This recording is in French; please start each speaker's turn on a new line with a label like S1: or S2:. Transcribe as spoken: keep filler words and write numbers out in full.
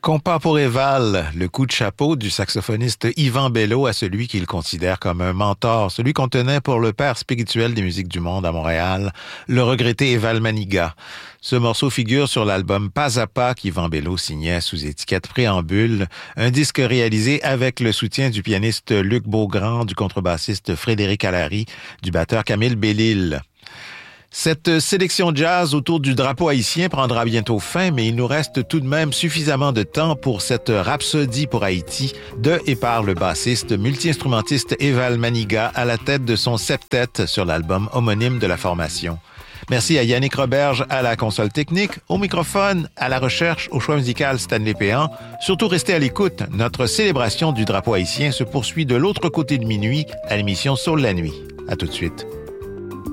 S1: Compas pour Éval, le coup de chapeau du saxophoniste Yvan Bello à celui qu'il considère comme un mentor, celui qu'on tenait pour le père spirituel des musiques du monde à Montréal, le regretté Éval Manigat. Ce morceau figure sur l'album Pas à pas qu'Yvan Bello signait sous étiquette Préambule, un disque réalisé avec le soutien du pianiste Luc Beaugrand, du contrebassiste Frédéric Allary, du batteur Camille Bellil. Cette sélection jazz autour du drapeau haïtien prendra bientôt fin, mais il nous reste tout de même suffisamment de temps pour cette rhapsodie pour Haïti de et par le bassiste multi-instrumentiste Éval Manigat à la tête de son septet sur l'album homonyme de la formation. Merci à Yannick Roberge à la console technique, au microphone, à la recherche, au choix musical Stanley Péan. Surtout restez à l'écoute, notre célébration du drapeau haïtien se poursuit de l'autre côté de minuit à l'émission Soul la nuit. À tout de suite.